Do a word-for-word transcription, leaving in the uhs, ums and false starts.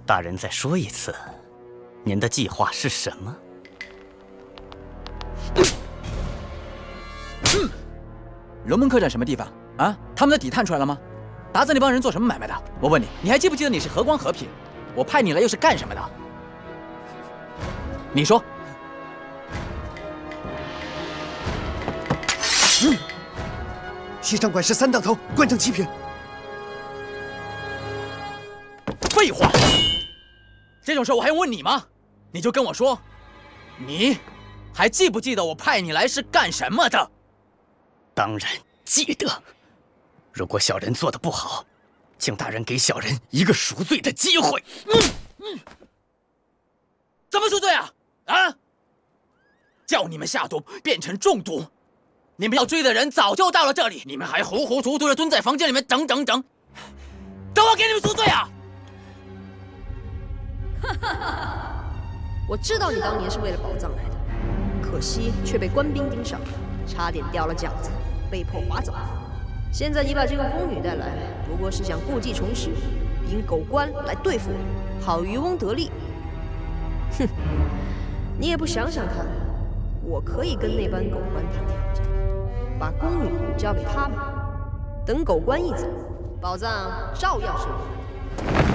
大人再说一次，您的计划是什么？ 嗯，龙门客栈什么地方啊？他们的底探出来了吗？达子那帮人做什么买卖的？我问你，你还记不记得你是和光和平？我派你来又是干什么的？你说。 嗯，西上管事三大头，官正七品。 废话，这种事我还用问你吗？你就跟我说，你还记不记得我派你来是干什么的？ 当然记得。如果小人做的不好，请大人给小人一个赎罪的机会。 嗯嗯，怎么赎罪啊？啊！叫你们下毒变成中毒，你们要追的人早就到了这里，你们还糊糊涂涂的蹲在房间里面等等等，等我给你们赎罪啊！ 哈哈哈！我知道你当年是为了宝藏来的，可惜却被官兵盯上，差点掉了饺子，被迫划走。现在你把这个宫女带来，不过是想故技重施，引狗官来对付我，好渔翁得利。哼，你也不想想看，我可以跟那班狗官谈条件，把宫女交给他们，等狗官一走，宝藏照样是我的。